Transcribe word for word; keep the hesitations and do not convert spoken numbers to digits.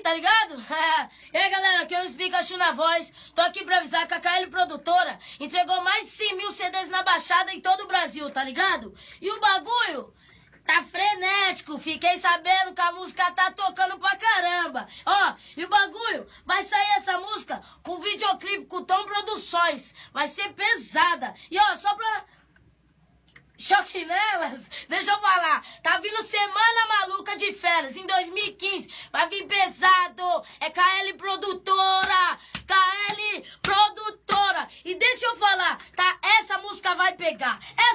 tá ligado? E aí, galera, aqui é o Pikachu na voz. Tô aqui pra avisar que a K L Produtora entregou mais de cem mil C Ds na Baixada em todo o Brasil, tá ligado? E o bagulho tá frenético. Fiquei sabendo que a música tá tocando pra caramba. Ó, e o bagulho vai sair essa música com videoclipe com Tom Produções. Vai ser pesada. E ó, só pra... choque nelas, deixa eu falar, tá vindo Semana Maluca de Férias em dois mil e quinze, vai vir pesado, é K L Produtora, K L Produtora, e deixa eu falar, tá, essa música vai pegar,